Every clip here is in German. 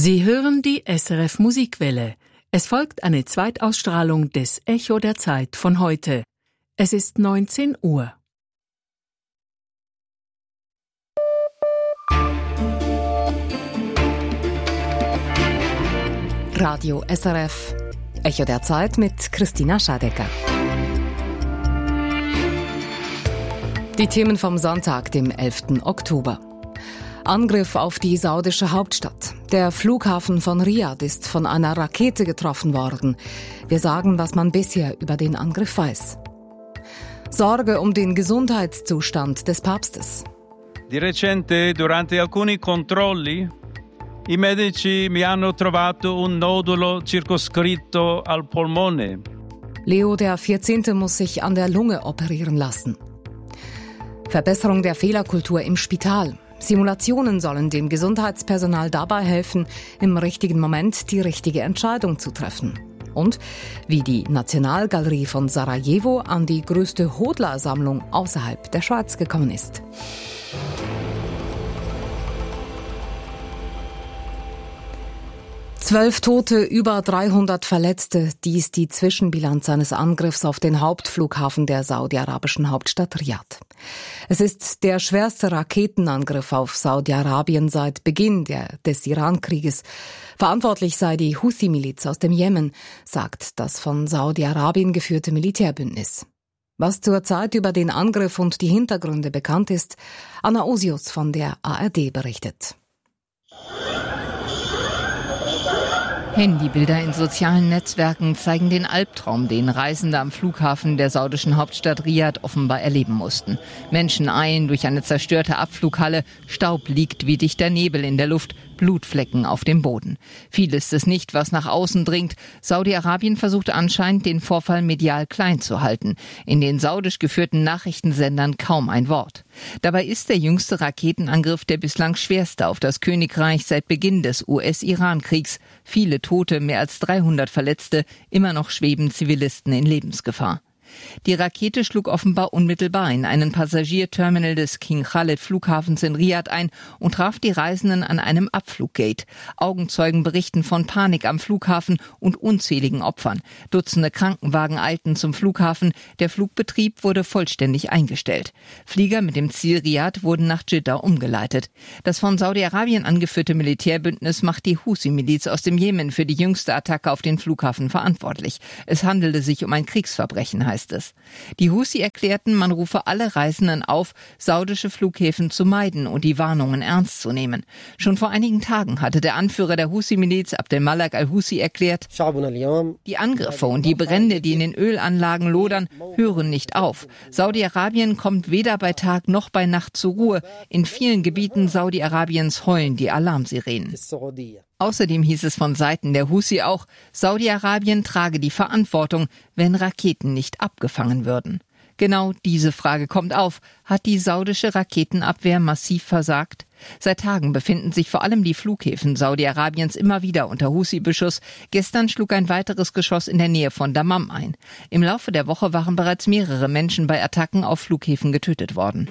Sie hören die SRF Musikwelle. Es folgt eine Zweitausstrahlung des Echo der Zeit von heute. Es ist 19 Uhr. Radio SRF. Echo der Zeit mit Christina Schadecker. Die Themen vom Sonntag, dem 11. Oktober. Angriff auf die saudische Hauptstadt. Der Flughafen von Riad ist von einer Rakete getroffen worden. Wir sagen, was man bisher über den Angriff weiß. Sorge um den Gesundheitszustand des Papstes. Di recente, durante alcuni controlli, i medici mi hanno trovato un nodulo circoscritto al polmone. Leo XIV. Muss sich an der Lunge operieren lassen. Verbesserung der Fehlerkultur im Spital. Simulationen sollen dem Gesundheitspersonal dabei helfen, im richtigen Moment die richtige Entscheidung zu treffen. Und wie die Nationalgalerie von Sarajevo an die größte Hodler-Sammlung außerhalb der Schweiz gekommen ist. Zwölf Tote, über 300 Verletzte. Dies die Zwischenbilanz eines Angriffs auf den Hauptflughafen der saudi-arabischen Hauptstadt Riad. Es ist der schwerste Raketenangriff auf Saudi-Arabien seit Beginn des Iran-Krieges. Verantwortlich sei die Houthi-Miliz aus dem Jemen, sagt das von Saudi-Arabien geführte Militärbündnis. Was zurzeit über den Angriff und die Hintergründe bekannt ist, Anna Osius von der ARD berichtet. Handybilder in sozialen Netzwerken zeigen den Albtraum, den Reisende am Flughafen der saudischen Hauptstadt Riad offenbar erleben mussten. Menschen eilen durch eine zerstörte Abflughalle, Staub liegt wie dichter Nebel in der Luft, Blutflecken auf dem Boden. Viel ist es nicht, was nach außen dringt. Saudi-Arabien versucht anscheinend, den Vorfall medial klein zu halten. In den saudisch geführten Nachrichtensendern kaum ein Wort. Dabei ist der jüngste Raketenangriff der bislang schwerste auf das Königreich seit Beginn des US-Iran-Kriegs. Viele Tote, mehr als 300 Verletzte, immer noch schweben Zivilisten in Lebensgefahr. Die Rakete schlug offenbar unmittelbar in einen Passagierterminal des King Khaled Flughafens in Riad ein und traf die Reisenden an einem Abfluggate. Augenzeugen berichten von Panik am Flughafen und unzähligen Opfern. Dutzende Krankenwagen eilten zum Flughafen. Der Flugbetrieb wurde vollständig eingestellt. Flieger mit dem Ziel Riad wurden nach Jeddah umgeleitet. Das von Saudi-Arabien angeführte Militärbündnis macht die Houthi-Miliz aus dem Jemen für die jüngste Attacke auf den Flughafen verantwortlich. Es handelte sich um ein Kriegsverbrechen, heißt es. Die Houthi erklärten, man rufe alle Reisenden auf, saudische Flughäfen zu meiden und die Warnungen ernst zu nehmen. Schon vor einigen Tagen hatte der Anführer der Houthi-Miliz, Abdelmalek al-Houthi, erklärt, die Angriffe und die Brände, die in den Ölanlagen lodern, hören nicht auf. Saudi-Arabien kommt weder bei Tag noch bei Nacht zur Ruhe. In vielen Gebieten Saudi-Arabiens heulen die Alarmsirenen. Außerdem hieß es von Seiten der Houthi auch, Saudi-Arabien trage die Verantwortung, wenn Raketen nicht abgefangen würden. Genau diese Frage kommt auf. Hat die saudische Raketenabwehr massiv versagt? Seit Tagen befinden sich vor allem die Flughäfen Saudi-Arabiens immer wieder unter Houthi-Beschuss. Gestern schlug ein weiteres Geschoss in der Nähe von Dammam ein. Im Laufe der Woche waren bereits mehrere Menschen bei Attacken auf Flughäfen getötet worden.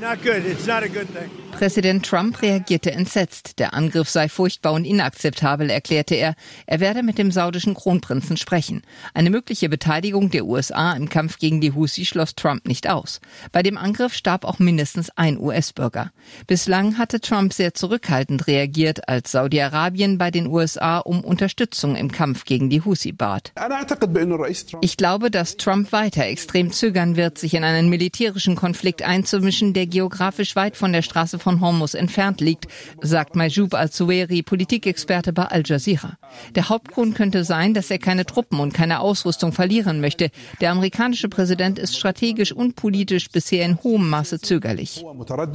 Präsident Trump reagierte entsetzt. Der Angriff sei furchtbar und inakzeptabel, erklärte er. Er werde mit dem saudischen Kronprinzen sprechen. Eine mögliche Beteiligung der USA im Kampf gegen die Houthi schloss Trump nicht aus. Bei dem Angriff starb auch mindestens ein US-Bürger. Bislang hatte Trump sehr zurückhaltend reagiert, als Saudi-Arabien bei den USA um Unterstützung im Kampf gegen die Houthi bat. Ich glaube, dass Trump weiter extrem zögern wird, sich in einen militärischen Konflikt einzumischen, der geografisch weit von der Straße von Hormuz entfernt liegt, sagt Majoub al-Zuwairi, Politikexperte bei Al Jazeera. Der Hauptgrund könnte sein, dass er keine Truppen und keine Ausrüstung verlieren möchte. Der amerikanische Präsident ist strategisch und politisch bisher in hohem Maße zögerlich.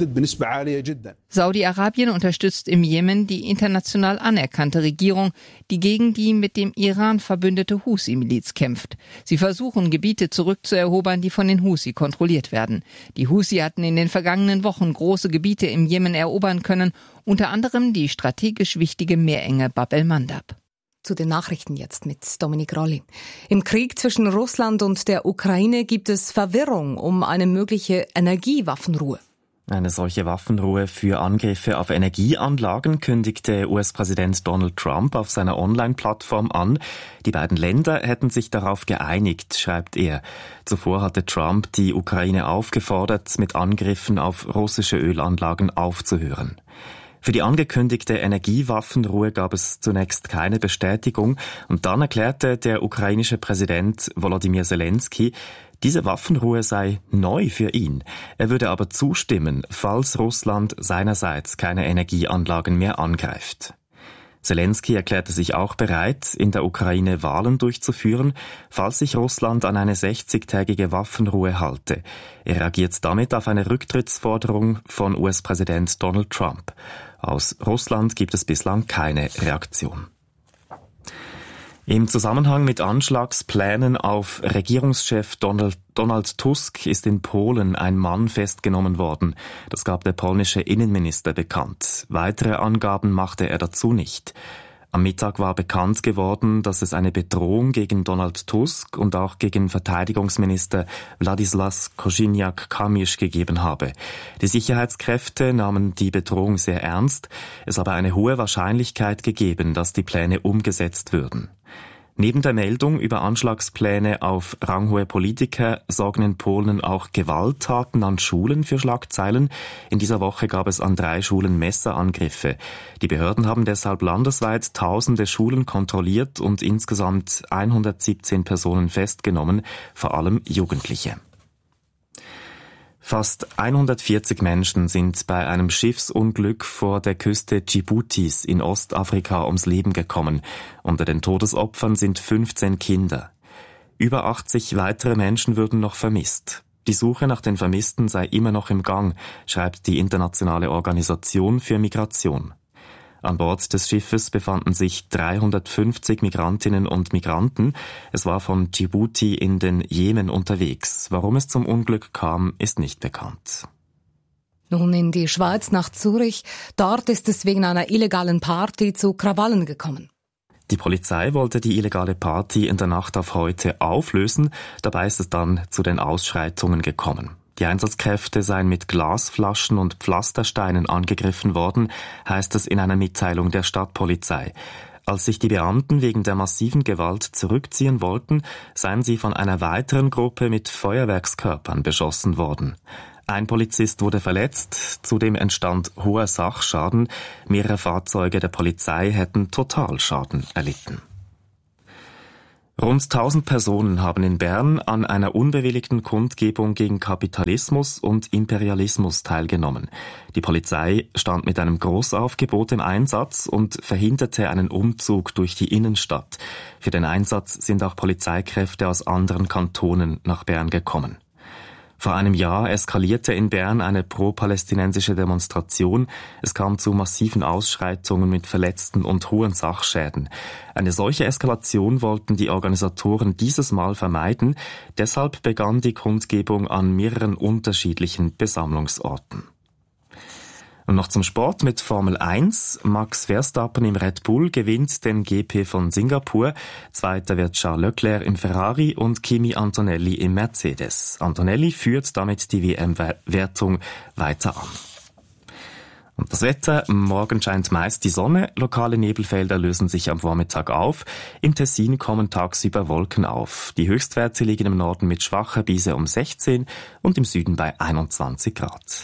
Saudi-Arabien unterstützt im Jemen die international anerkannte Regierung, die gegen die mit dem Iran verbündete Houthi-Miliz kämpft. Sie versuchen, Gebiete zurückzuerobern, die von den Houthi kontrolliert werden. Die Houthi hatten in den vergangenen Wochen große Gebiete im Jemen erobern können, unter anderem die strategisch wichtige Meerenge Bab el-Mandab. Zu den Nachrichten jetzt mit Dominik Rolli. Im Krieg zwischen Russland und der Ukraine gibt es Verwirrung um eine mögliche Energiewaffenruhe. Eine solche Waffenruhe für Angriffe auf Energieanlagen kündigte US-Präsident Donald Trump auf seiner Online-Plattform an. Die beiden Länder hätten sich darauf geeinigt, schreibt er. Zuvor hatte Trump die Ukraine aufgefordert, mit Angriffen auf russische Ölanlagen aufzuhören. Für die angekündigte Energiewaffenruhe gab es zunächst keine Bestätigung und dann erklärte der ukrainische Präsident Volodymyr Zelensky, diese Waffenruhe sei neu für ihn. Er würde aber zustimmen, falls Russland seinerseits keine Energieanlagen mehr angreift. Zelensky erklärte sich auch bereit, in der Ukraine Wahlen durchzuführen, falls sich Russland an eine 60-tägige Waffenruhe halte. Er reagiert damit auf eine Rücktrittsforderung von US-Präsident Donald Trump. Aus Russland gibt es bislang keine Reaktion. Im Zusammenhang mit Anschlagsplänen auf Regierungschef Donald Tusk ist in Polen ein Mann festgenommen worden. Das gab der polnische Innenminister bekannt. Weitere Angaben machte er dazu nicht. Am Mittag war bekannt geworden, dass es eine Bedrohung gegen Donald Tusk und auch gegen Verteidigungsminister Władysław Kosiniak-Kamysz gegeben habe. Die Sicherheitskräfte nahmen die Bedrohung sehr ernst. Es habe eine hohe Wahrscheinlichkeit gegeben, dass die Pläne umgesetzt würden. Neben der Meldung über Anschlagspläne auf ranghohe Politiker sorgen in Polen auch Gewalttaten an Schulen für Schlagzeilen. In dieser Woche gab es an 3 Schulen Messerangriffe. Die Behörden haben deshalb landesweit tausende Schulen kontrolliert und insgesamt 117 Personen festgenommen, vor allem Jugendliche. Fast 140 Menschen sind bei einem Schiffsunglück vor der Küste Djiboutis in Ostafrika ums Leben gekommen. Unter den Todesopfern sind 15 Kinder. Über 80 weitere Menschen würden noch vermisst. Die Suche nach den Vermissten sei immer noch im Gang, schreibt die Internationale Organisation für Migration. An Bord des Schiffes befanden sich 350 Migrantinnen und Migranten. Es war von Djibouti in den Jemen unterwegs. Warum es zum Unglück kam, ist nicht bekannt. Nun in die Schweiz nach Zürich. Dort ist es wegen einer illegalen Party zu Krawallen gekommen. Die Polizei wollte die illegale Party in der Nacht auf heute auflösen. Dabei ist es dann zu den Ausschreitungen gekommen. Die Einsatzkräfte seien mit Glasflaschen und Pflastersteinen angegriffen worden, heißt es in einer Mitteilung der Stadtpolizei. Als sich die Beamten wegen der massiven Gewalt zurückziehen wollten, seien sie von einer weiteren Gruppe mit Feuerwerkskörpern beschossen worden. Ein Polizist wurde verletzt, zudem entstand hoher Sachschaden. Mehrere Fahrzeuge der Polizei hätten Totalschaden erlitten. Rund 1000 Personen haben in Bern an einer unbewilligten Kundgebung gegen Kapitalismus und Imperialismus teilgenommen. Die Polizei stand mit einem Großaufgebot im Einsatz und verhinderte einen Umzug durch die Innenstadt. Für den Einsatz sind auch Polizeikräfte aus anderen Kantonen nach Bern gekommen. Vor einem Jahr eskalierte in Bern eine pro-palästinensische Demonstration. Es kam zu massiven Ausschreitungen mit Verletzten und hohen Sachschäden. Eine solche Eskalation wollten die Organisatoren dieses Mal vermeiden. Deshalb begann die Kundgebung an mehreren unterschiedlichen Besammlungsorten. Und noch zum Sport mit Formel 1. Max Verstappen im Red Bull gewinnt den GP von Singapur. Zweiter wird Charles Leclerc im Ferrari und Kimi Antonelli im Mercedes. Antonelli führt damit die WM-Wertung weiter an. Und das Wetter: Morgen scheint meist die Sonne, lokale Nebelfelder lösen sich am Vormittag auf. Im Tessin kommen tagsüber Wolken auf. Die Höchstwerte liegen im Norden mit schwacher Brise um 16 und im Süden bei 21 Grad.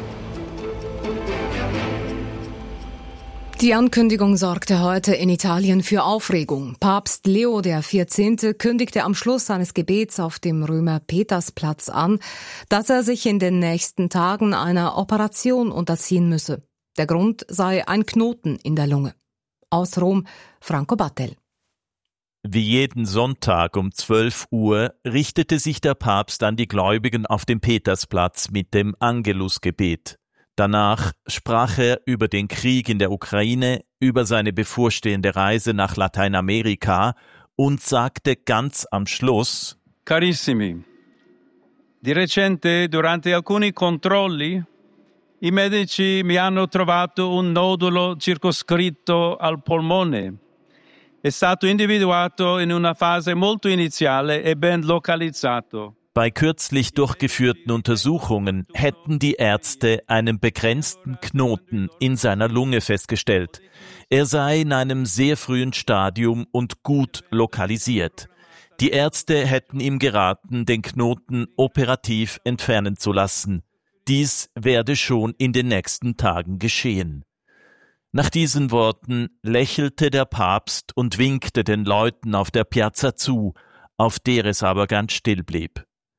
Die Ankündigung sorgte heute in Italien für Aufregung. Papst Leo XIV. Kündigte am Schluss seines Gebets auf dem Römer Petersplatz an, dass er sich in den nächsten Tagen einer Operation unterziehen müsse. Der Grund sei ein Knoten in der Lunge. Aus Rom, Franco Battel. Wie jeden Sonntag um 12 Uhr richtete sich der Papst an die Gläubigen auf dem Petersplatz mit dem Angelusgebet. Danach sprach er über den Krieg in der Ukraine, über seine bevorstehende Reise nach Lateinamerika und sagte ganz am Schluss: Carissimi, di recente durante alcuni controlli i medici mi hanno trovato un nodulo circoscritto al polmone. È stato individuato in una fase molto iniziale e ben localizzato. Bei kürzlich durchgeführten Untersuchungen hätten die Ärzte einen begrenzten Knoten in seiner Lunge festgestellt. Er sei in einem sehr frühen Stadium und gut lokalisiert. Die Ärzte hätten ihm geraten, den Knoten operativ entfernen zu lassen. Dies werde schon in den nächsten Tagen geschehen. Nach diesen Worten lächelte der Papst und winkte den Leuten auf der Piazza zu, auf der es aber ganz still blieb.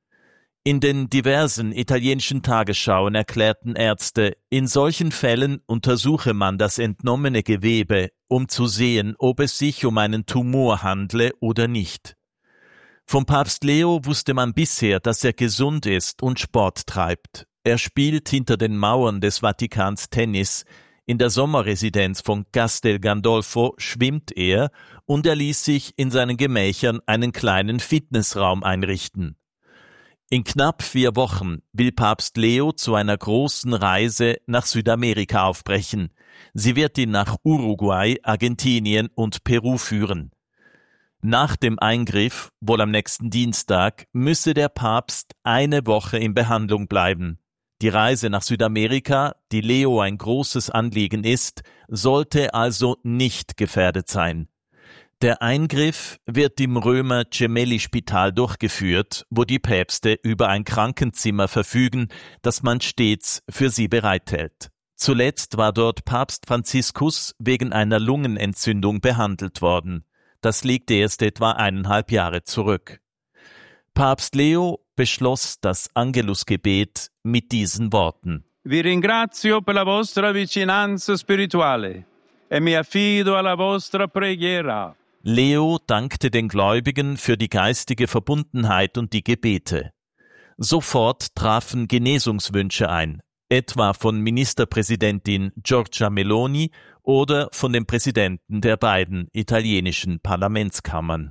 In den diversen italienischen Tagesschauen erklärten Ärzte, in solchen Fällen untersuche man das entnommene Gewebe, um zu sehen, ob es sich um einen Tumor handle oder nicht. Vom Papst Leo wusste man bisher, dass er gesund ist und Sport treibt. Er spielt hinter den Mauern des Vatikans Tennis. In der Sommerresidenz von Castel Gandolfo schwimmt er und er ließ sich in seinen Gemächern einen kleinen Fitnessraum einrichten. In knapp 4 Wochen will Papst Leo zu einer großen Reise nach Südamerika aufbrechen. Sie wird ihn nach Uruguay, Argentinien und Peru führen. Nach dem Eingriff, wohl am nächsten Dienstag, müsse der Papst eine Woche in Behandlung bleiben. Die Reise nach Südamerika, die Leo ein großes Anliegen ist, sollte also nicht gefährdet sein. Der Eingriff wird im Römer Gemelli-Spital durchgeführt, wo die Päpste über ein Krankenzimmer verfügen, das man stets für sie bereithält. Zuletzt war dort Papst Franziskus wegen einer Lungenentzündung behandelt worden. Das liegt erst etwa 1,5 Jahre zurück. Papst Leo beschloss das Angelusgebet mit diesen Worten. Vi ringrazio per la vostra vicinanza spirituale e mi affido alla vostra preghiera. Leo dankte den Gläubigen für die geistige Verbundenheit und die Gebete. Sofort trafen Genesungswünsche ein, etwa von Ministerpräsidentin Giorgia Meloni oder von dem Präsidenten der beiden italienischen Parlamentskammern.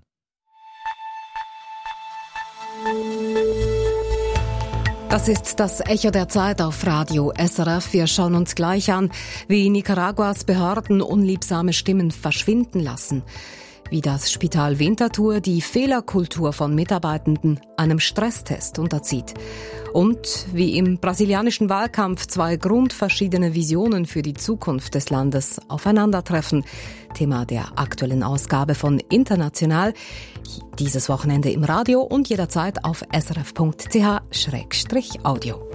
Das ist das Echo der Zeit auf Radio SRF. Wir schauen uns gleich an, wie Nicaraguas Behörden unliebsame Stimmen verschwinden lassen, wie das Spital Winterthur die Fehlerkultur von Mitarbeitenden einem Stresstest unterzieht und wie im brasilianischen Wahlkampf 2 grundverschiedene Visionen für die Zukunft des Landes aufeinandertreffen. Thema der aktuellen Ausgabe von International, dieses Wochenende im Radio und jederzeit auf srf.ch/audio.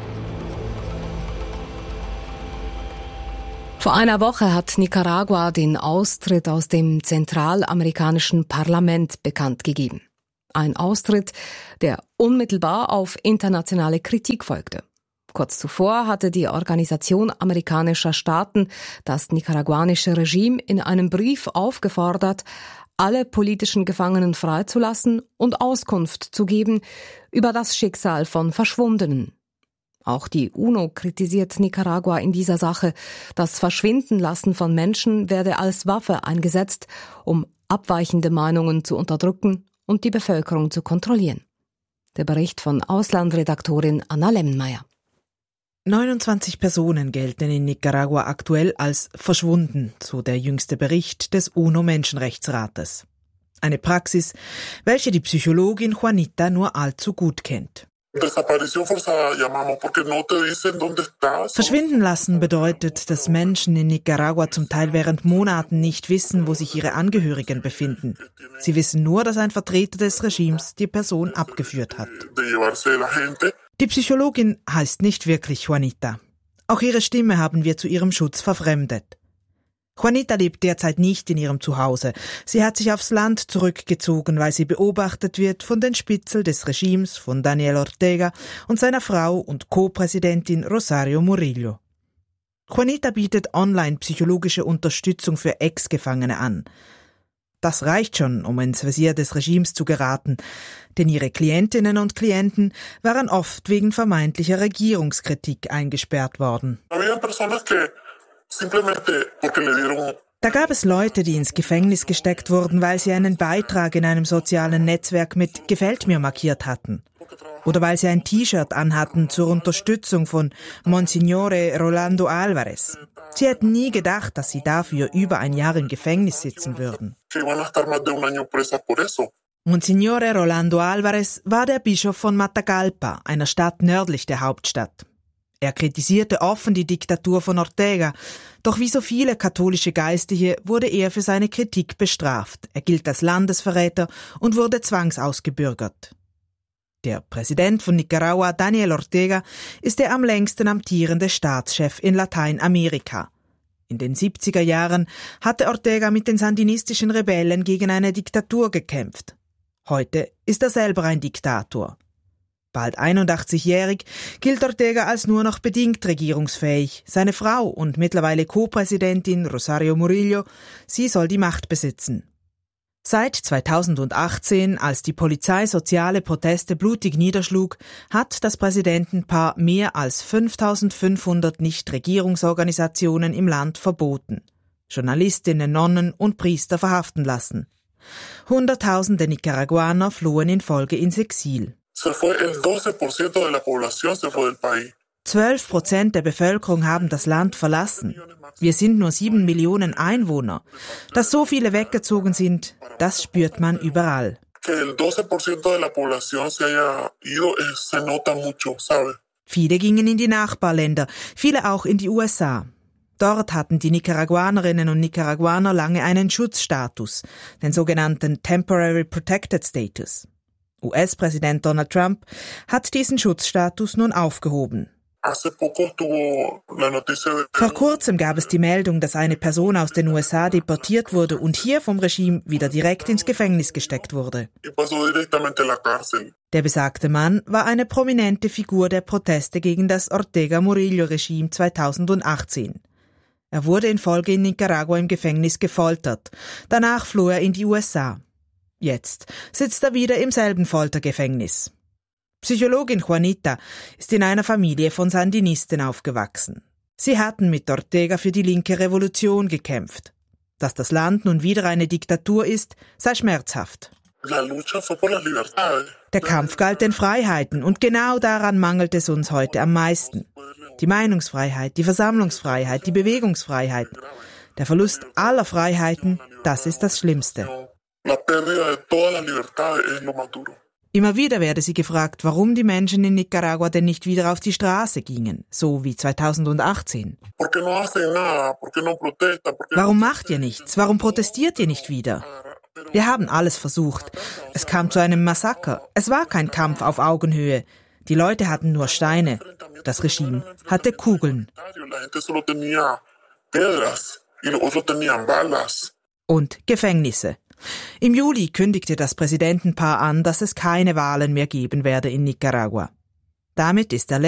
Vor einer Woche hat Nicaragua den Austritt aus dem zentralamerikanischen Parlament bekannt gegeben. Ein Austritt, der unmittelbar auf internationale Kritik folgte. Kurz zuvor hatte die Organisation amerikanischer Staaten das nicaraguanische Regime in einem Brief aufgefordert, alle politischen Gefangenen freizulassen und Auskunft zu geben über das Schicksal von Verschwundenen. Auch die UNO kritisiert Nicaragua in dieser Sache. Das Verschwindenlassen von Menschen werde als Waffe eingesetzt, um abweichende Meinungen zu unterdrücken und die Bevölkerung zu kontrollieren. Der Bericht von Auslandredaktorin Anna Lemmenmeier. 29 Personen gelten in Nicaragua aktuell als verschwunden, so der jüngste Bericht des UNO-Menschenrechtsrates. Eine Praxis, welche die Psychologin Juanita nur allzu gut kennt. Verschwinden lassen bedeutet, dass Menschen in Nicaragua zum Teil während Monaten nicht wissen, wo sich ihre Angehörigen befinden. Sie wissen nur, dass ein Vertreter des Regimes die Person abgeführt hat. Die Psychologin heißt nicht wirklich Juanita. Auch ihre Stimme haben wir zu ihrem Schutz verfremdet. Juanita lebt derzeit nicht in ihrem Zuhause. Sie hat sich aufs Land zurückgezogen, weil sie beobachtet wird von den Spitzeln des Regimes, von Daniel Ortega und seiner Frau und Co-Präsidentin Rosario Murillo. Juanita bietet online psychologische Unterstützung für Ex-Gefangene an. Das reicht schon, um ins Visier des Regimes zu geraten, denn ihre Klientinnen und Klienten waren oft wegen vermeintlicher Regierungskritik eingesperrt worden. Da gab es Leute, die ins Gefängnis gesteckt wurden, weil sie einen Beitrag in einem sozialen Netzwerk mit "Gefällt mir" markiert hatten. Oder weil sie ein T-Shirt anhatten zur Unterstützung von Monsignore Rolando Alvarez. Sie hätten nie gedacht, dass sie dafür über ein Jahr im Gefängnis sitzen würden. Monsignore Rolando Alvarez war der Bischof von Matagalpa, einer Stadt nördlich der Hauptstadt. Er kritisierte offen die Diktatur von Ortega, doch wie so viele katholische Geistliche wurde er für seine Kritik bestraft. Er gilt als Landesverräter und wurde zwangsausgebürgert. Der Präsident von Nicaragua, Daniel Ortega, ist der am längsten amtierende Staatschef in Lateinamerika. In den 70er Jahren hatte Ortega mit den sandinistischen Rebellen gegen eine Diktatur gekämpft. Heute ist er selber ein Diktator. Bald 81-jährig gilt Ortega als nur noch bedingt regierungsfähig. Seine Frau und mittlerweile Co-Präsidentin Rosario Murillo, sie soll die Macht besitzen. Seit 2018, als die Polizei soziale Proteste blutig niederschlug, hat das Präsidentenpaar mehr als 5.500 Nichtregierungsorganisationen im Land verboten, Journalistinnen, Nonnen und Priester verhaften lassen. Hunderttausende Nicaraguaner flohen in Folge ins Exil. 12% der Bevölkerung haben das Land verlassen. Wir sind nur 7 Millionen Einwohner. Dass so viele weggezogen sind, das spürt man überall. Viele gingen in die Nachbarländer, viele auch in die USA. Dort hatten die Nicaraguanerinnen und Nicaraguaner lange einen Schutzstatus, den sogenannten Temporary Protected Status. US-Präsident Donald Trump hat diesen Schutzstatus nun aufgehoben. Vor kurzem gab es die Meldung, dass eine Person aus den USA deportiert wurde und hier vom Regime wieder direkt ins Gefängnis gesteckt wurde. Der besagte Mann war eine prominente Figur der Proteste gegen das Ortega-Murillo-Regime 2018. Er wurde in Folge in Nicaragua im Gefängnis gefoltert. Danach floh er in die USA. Jetzt sitzt er wieder im selben Foltergefängnis. Psychologin Juanita ist in einer Familie von Sandinisten aufgewachsen. Sie hatten mit Ortega für die linke Revolution gekämpft. Dass das Land nun wieder eine Diktatur ist, sei schmerzhaft. Der Kampf galt den Freiheiten und genau daran mangelt es uns heute am meisten. Die Meinungsfreiheit, die Versammlungsfreiheit, die Bewegungsfreiheit. Der Verlust aller Freiheiten, das ist das Schlimmste. Immer wieder werde sie gefragt, warum die Menschen in Nicaragua denn nicht wieder auf die Straße gingen, so wie 2018. Warum macht ihr nichts? Warum protestiert ihr nicht wieder? Wir haben alles versucht. Es kam zu einem Massaker. Es war kein Kampf auf Augenhöhe. Die Leute hatten nur Steine. Das Regime hatte Kugeln. Und Gefängnisse. Im Juli kündigte das Präsidentenpaar an, dass es keine Wahlen mehr geben werde in Nicaragua. Damit ist der